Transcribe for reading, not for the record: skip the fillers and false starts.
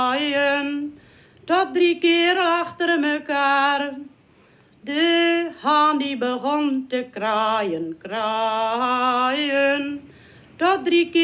tot 3 keer achter mekaar. De haan die begon te kraaien, kraaien, tot 3 keer